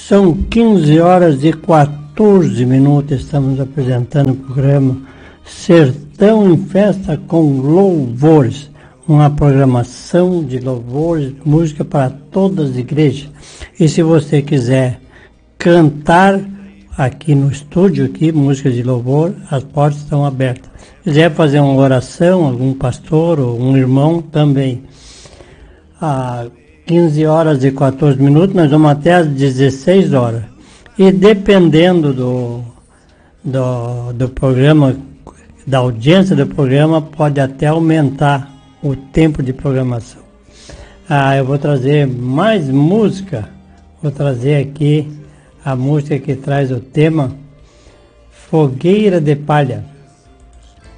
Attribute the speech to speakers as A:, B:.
A: São 15 horas e 14 minutos, estamos apresentando o programa Sertão em Festa com Louvores, uma programação de louvores, música para todas as igrejas. E se você quiser cantar aqui no estúdio, aqui, música de louvor, as portas estão abertas. Se quiser fazer uma oração, algum pastor ou um irmão também. 15 horas e 14 minutos, nós vamos até às 16 horas. E dependendo do programa, da audiência do programa, pode até aumentar o tempo de programação. Eu vou trazer mais música, vou trazer aqui a música que traz o tema Fogueira de Palha.